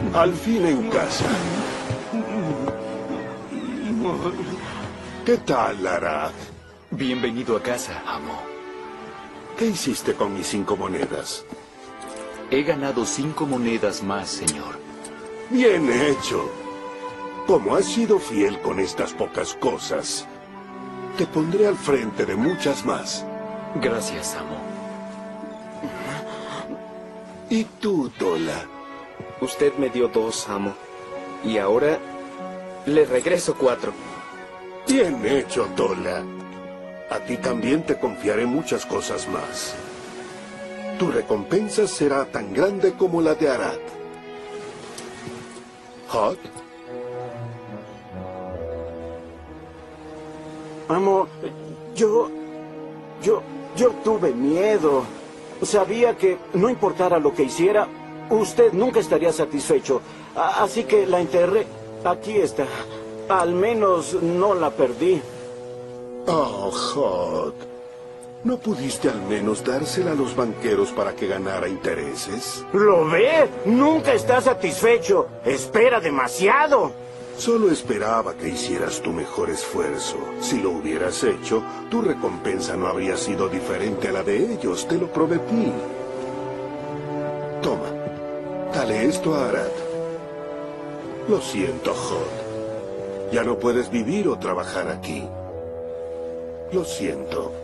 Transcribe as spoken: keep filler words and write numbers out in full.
Al fin en casa. ¿Qué tal, Arad? Bienvenido a casa, amo. ¿Qué hiciste con mis cinco monedas? He ganado cinco monedas más, señor. Bien hecho. Como has sido fiel con estas pocas cosas, te pondré al frente de muchas más. Gracias, amo. ¿Y tú, Tola? Usted me dio dos, amo. Y ahora le regreso cuatro. Bien hecho, Tola. A ti también te confiaré muchas cosas más. Tu recompensa será tan grande como la de Arad. ¿Hot? Amo, yo... yo... yo tuve miedo. Sabía que, no importara lo que hiciera, usted nunca estaría satisfecho. A- así que la enterré. Aquí está. Al menos no la perdí. Oh, Hot. ¿No pudiste al menos dársela a los banqueros para que ganara intereses? ¿Lo ve? Nunca está satisfecho. Espera demasiado. Solo esperaba que hicieras tu mejor esfuerzo. Si lo hubieras hecho, tu recompensa no habría sido diferente a la de ellos, te lo prometí. Toma, dale esto a Arad. Lo siento, Hot. Ya no puedes vivir o trabajar aquí. Lo siento.